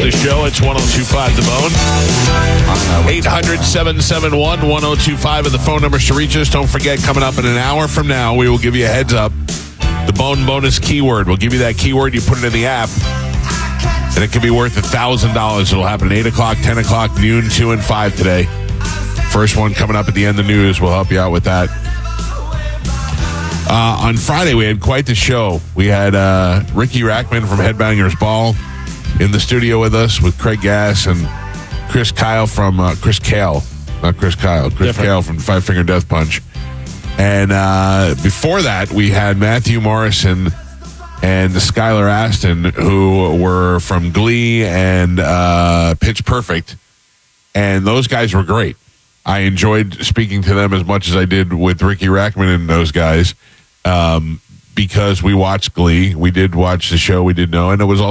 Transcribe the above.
the show. It's 102.5 The Bone. 800-771-1025 are the phone numbers to reach us. Don't forget, coming up in an hour from now, we will give you a heads up. The Bone bonus keyword. We'll give you that keyword. You put it in the app, and it can be worth $1,000. It'll happen at 8 o'clock, 10 o'clock, noon, 2, and 5 today. First one coming up at the end of the news. We'll help you out with that. On Friday, we had quite the show. We had Ricky Rackman from Headbangers Ball in the studio with us, with Craig Gass and Chris Kyle from Chris Kale from Five Finger Death Punch. And before that, we had Matthew Morrison and Skylar Aston, who were from Glee and Pitch Perfect. And those guys were great. I enjoyed speaking to them as much as I did with Ricky Rackman and those guys, because we watched Glee. We did watch the show. We did know. And it was